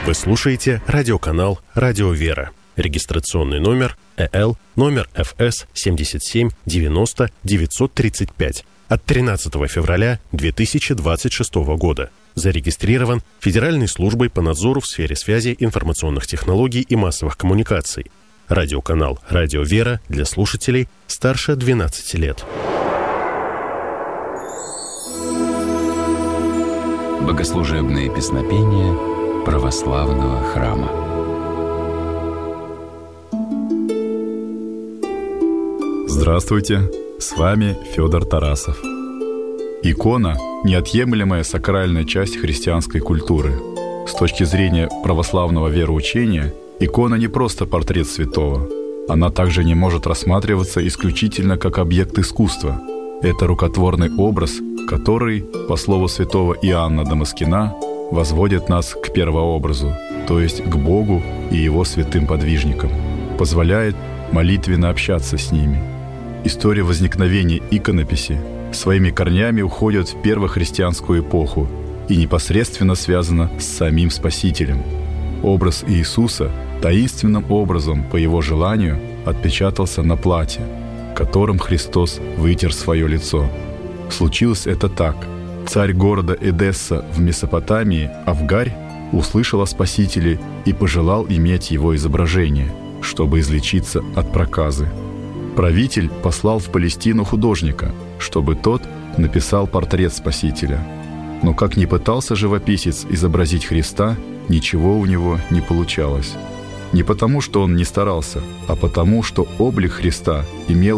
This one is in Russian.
Вы слушаете радиоканал «Радио Вера». Регистрационный номер ЭЛ, номер ФС 77 90 935 от 13 февраля 2026 года. Зарегистрирован Федеральной службой по надзору в сфере связи, информационных технологий и массовых коммуникаций. Радиоканал «Радио Вера» для слушателей старше 12 лет. Богослужебные песнопения православного храма. Здравствуйте, с вами Федор Тарасов. Икона – неотъемлемая сакральная часть христианской культуры. С точки зрения православного вероучения, икона не просто портрет святого. Она также не может рассматриваться исключительно как объект искусства. Это рукотворный образ, который, по слову святого Иоанна Дамаскина, возводит нас к первообразу, то есть к Богу и Его святым подвижникам, позволяет молитвенно общаться с ними. История возникновения иконописи своими корнями уходит в первохристианскую эпоху и непосредственно связана с самим Спасителем. Образ Иисуса таинственным образом, по Его желанию, отпечатался на платье, которым Христос вытер свое лицо. Случилось это так. Царь города Эдесса в Месопотамии, Авгарь, услышал о Спасителе и пожелал иметь его изображение, чтобы излечиться от проказы. Правитель послал в Палестину художника, чтобы тот написал портрет Спасителя. Но как ни пытался живописец изобразить Христа, ничего у него не получалось. Не потому, что он не старался, а потому, что облик Христа имел